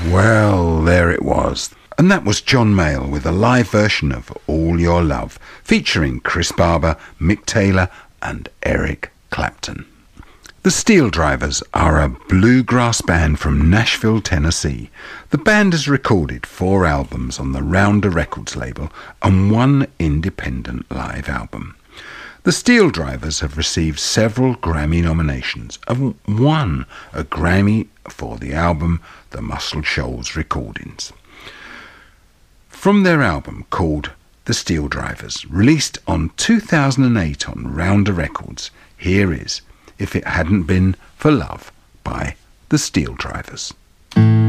Well, there it was. And that was John Mayall with a live version of All Your Love, featuring Chris Barber, Mick Taylor and Eric Clapton. The Steel Drivers are a bluegrass band from Nashville, Tennessee. The band has recorded 4 albums on the Rounder Records label and 1 independent live album. The Steel Drivers have received several Grammy nominations and won a Grammy for the album The Muscle Shoals Recordings. From their album called The Steel Drivers, released on 2008 on Rounder Records, here is If It Hadn't Been for Love by The Steel Drivers.